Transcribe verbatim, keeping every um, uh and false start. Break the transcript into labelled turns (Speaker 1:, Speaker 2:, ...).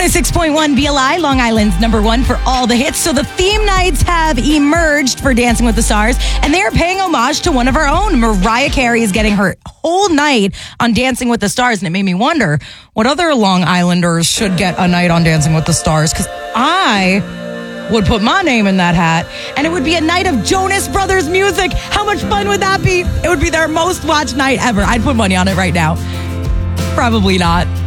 Speaker 1: oh six point one B L I, Long Island's number one for all the hits. So the theme nights have emerged for Dancing with the Stars, and they are paying homage to one of our own. Mariah Carey is getting her whole night on Dancing with the Stars, and it made me wonder what other Long Islanders should get a night on Dancing with the Stars, because I would put my name in that hat, and it would be a night of Jonas Brothers music. How much fun would that be? It would be their most watched night ever. I'd put money on it right now. Probably not.